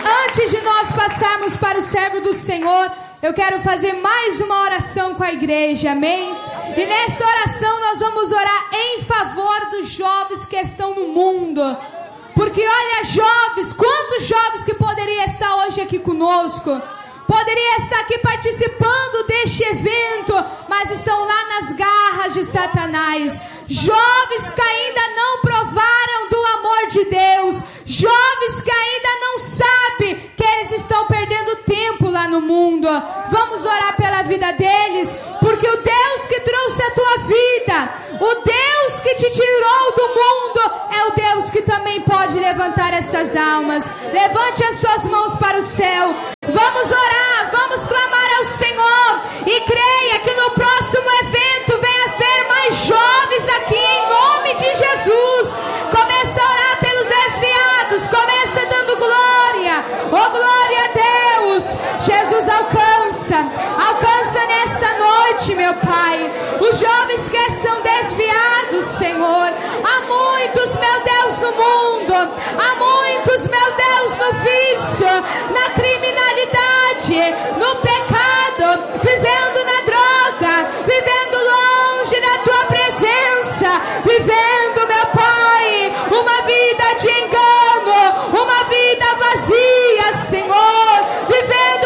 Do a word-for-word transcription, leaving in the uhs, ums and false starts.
Antes de nós passarmos para o servo do Senhor, eu quero fazer mais uma oração com a igreja, amém? E nesta oração nós vamos orar em favor dos jovens que estão no mundo. Porque olha, jovens, quantos jovens que poderiam estar hoje aqui conosco, poderiam estar aqui participando deste evento, mas estão lá nas garras de Satanás. Jovens que ainda não provaram do amor de Deus, jovens que ainda não sabem que eles estão perdendo tempo lá no mundo. Vamos orar pela vida deles, porque o Deus que trouxe a tua vida, o Deus que te tirou do mundo, é o Deus que também pode levantar essas almas. Levante as suas mãos para o céu. Vamos orar, vamos clamar ao Senhor e creia que no próximo evento venha haver mais jovens aqui em nome de Jesus. Começa a orar pelos desviados, começa dando glória, oh glória a Deus. Jesus, alcança, alcança nesta noite, meu Pai, os jovens que estão desviados, Senhor. Há muitos, meu Deus, no mundo, há muitos, meu Deus, no vício,